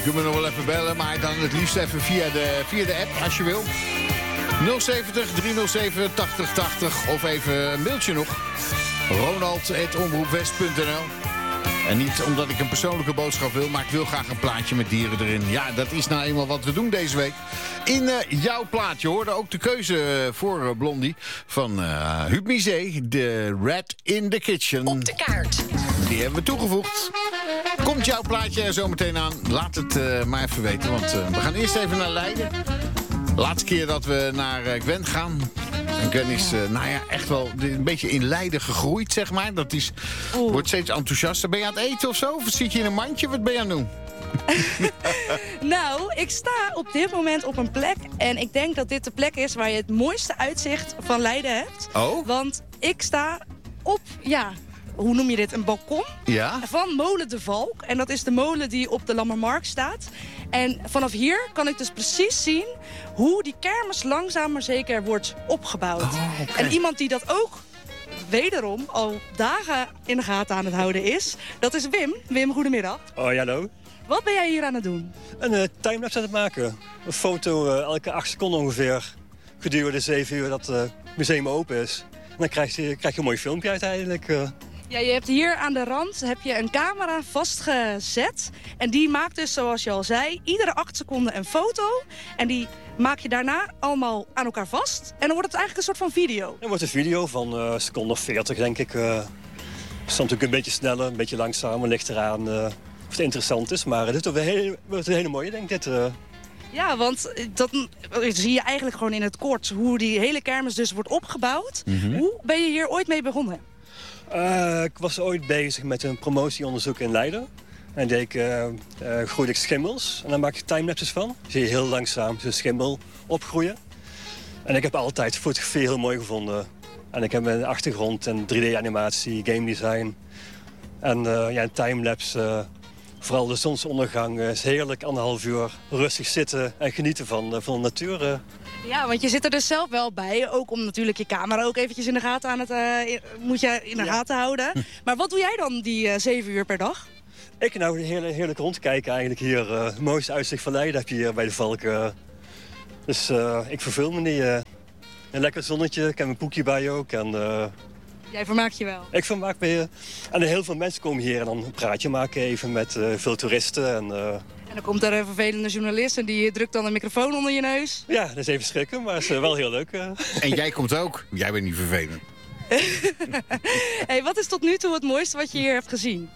kunt me nog wel even bellen, maar dan het liefst even via de app als je wil. 070 307 8080 of even een mailtje nog. Ronald@omroepwest.nl. En niet omdat ik een persoonlijke boodschap wil, maar ik wil graag een plaatje met dieren erin. Ja, dat is nou eenmaal wat we doen deze week. In jouw plaatje hoorde ook de keuze voor Blondie van Huub Misé, de Rat in the Kitchen. Op de kaart. Die hebben we toegevoegd. Komt jouw plaatje er zo meteen aan? Laat het maar even weten, want we gaan eerst even naar Leiden. Laatste keer dat we naar Gwen gaan. En Gwen is echt wel een beetje in Leiden gegroeid, zeg maar. Dat is, wordt steeds enthousiaster. Ben je aan het eten of zo? Of zit je in een mandje? Wat ben je aan het doen? Nou, ik sta op dit moment op een plek. En ik denk dat dit de plek is waar je het mooiste uitzicht van Leiden hebt. Oh? Want ik sta op, hoe noem je dit, een balkon van Molen de Valk. En dat is de molen die op de Lammermarkt staat. En vanaf hier kan ik dus precies zien hoe die kermis langzaam maar zeker wordt opgebouwd. Oh, okay. En iemand die dat ook wederom al dagen in de gaten aan het houden is, dat is Wim. Wim, goedemiddag. Oh, ja, hallo. Wat ben jij hier aan het doen? Een timelapse aan het maken. Een foto elke 8 seconden ongeveer. Gedurende 7 uur dat het museum open is. En dan krijg je een mooi filmpje uiteindelijk. Ja, je hebt hier aan de rand een camera vastgezet. En die maakt dus, zoals je al zei, iedere 8 seconden een foto. En die maak je daarna allemaal aan elkaar vast. En dan wordt het eigenlijk een soort van video. Dan wordt een video van seconde of 40, denk ik. Soms natuurlijk een beetje sneller, een beetje langzamer. Ligt eraan of het interessant is. Maar dit wordt een hele mooie, denk ik. Ja, want dat zie je eigenlijk gewoon in het kort. Hoe die hele kermis dus wordt opgebouwd. Mm-hmm. Hoe ben je hier ooit mee begonnen? Ik was ooit bezig met een promotieonderzoek in Leiden. En groeide ik schimmels. En dan maak je timelapses van. Zie je heel langzaam zo'n schimmel opgroeien. En ik heb altijd fotografie heel mooi gevonden. En ik heb een achtergrond in 3D-animatie, game design. En een timelapse, vooral de zonsondergang, is heerlijk. 1,5 uur rustig zitten en genieten van de natuur. Ja, want je zit er dus zelf wel bij. Ook om natuurlijk je camera ook eventjes in de gaten moet je in de gaten houden. Maar wat doe jij dan die 7 uur per dag? Ik heerlijk rondkijken eigenlijk hier. Het mooiste uitzicht van Leiden heb je hier bij de Valk. Dus ik verveel me niet. Een lekker zonnetje, ik heb een boekje bij ook. En, jij vermaakt je wel? Ik vermaak me. En heel veel mensen komen hier en dan een praatje maken even met veel toeristen. En dan komt er een vervelende journalist en die drukt dan een microfoon onder je neus. Ja, dat is even schrikken, maar het is wel heel leuk. En jij komt ook. Jij bent niet vervelend. Hey, wat is tot nu toe het mooiste wat je hier hebt gezien?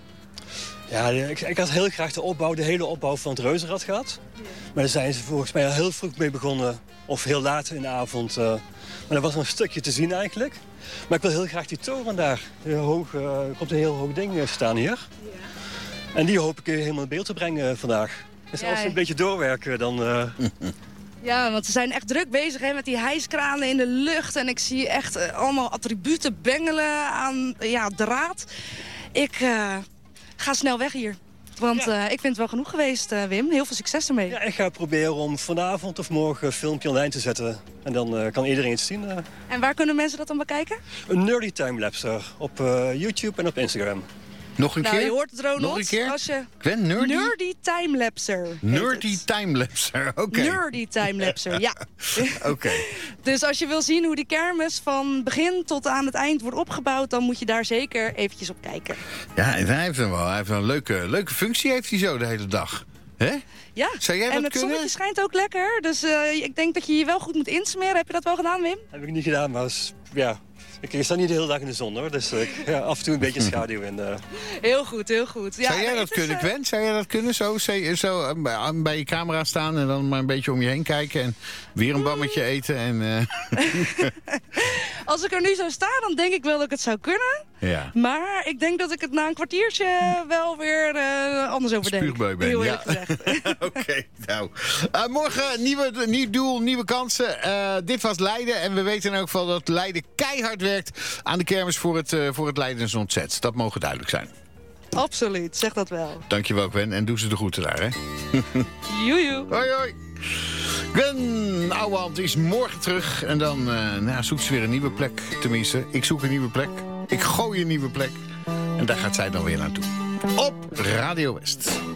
Ja, ik had heel graag de hele opbouw van het reuzenrad gehad. Ja. Maar daar zijn ze volgens mij al heel vroeg mee begonnen. Of heel laat in de avond. Maar er was nog een stukje te zien eigenlijk. Maar ik wil heel graag die toren daar. Er komt een heel hoog ding staan hier. Ja. En die hoop ik helemaal in beeld te brengen vandaag. Dus als we een beetje doorwerken, dan... Ja, want ze zijn echt druk bezig met die hijskranen in de lucht. En ik zie echt allemaal attributen bengelen aan draad. Ik ga snel weg hier. Want ik vind het wel genoeg geweest, Wim. Heel veel succes ermee. Ja, ik ga proberen om vanavond of morgen een filmpje online te zetten. En dan kan iedereen het zien. En waar kunnen mensen dat dan bekijken? Een nerdy timelapse op YouTube en op Instagram. Nog een keer? Je hoort het, Ronald. Nog een keer? Als je... Gwen, nerdy? Nerdy timelapser. Nerdy timelapser, oké. Nerdy timelapser, ja. Oké. Dus als je wil zien hoe die kermis van begin tot aan het eind wordt opgebouwd, dan moet je daar zeker eventjes op kijken. Ja, en hij heeft een leuke functie heeft hij zo de hele dag. Hè? Ja, zou jij dat en het kunnen? zonnetje schijnt ook lekker. Dus ik denk dat je je wel goed moet insmeren. Heb je dat wel gedaan, Wim? Heb ik niet gedaan, maar ja... Ik sta niet de hele dag in de zon, hoor. Dus af en toe een beetje schaduw in. Heel goed, heel goed. Ja, zou jij dat kunnen, Gwen? Zou jij dat kunnen? Zo bij je camera staan en dan maar een beetje om je heen kijken en weer een bammetje eten. En, Als ik er nu zo sta, dan denk ik wel dat ik het zou kunnen. Ja. Maar ik denk dat ik het na een kwartiertje wel weer anders over denk. Spuugbeu ben. Heel eerlijk gezegd. Oké, nou. Morgen nieuw doel, nieuwe kansen. Dit was Leiden en we weten in elk geval dat Leiden keihard werkt aan de kermis voor het Leidens ontzet. Dat mogen duidelijk zijn. Absoluut, zeg dat wel. Dankjewel, Gwen. En doe ze de groeten daar, hè. Joejoe. Hoi, hoi. Gwen Ouwehand is morgen terug. En dan zoekt ze weer een nieuwe plek. Tenminste, ik zoek een nieuwe plek. Ik gooi een nieuwe plek. En daar gaat zij dan weer naartoe. Op Radio West.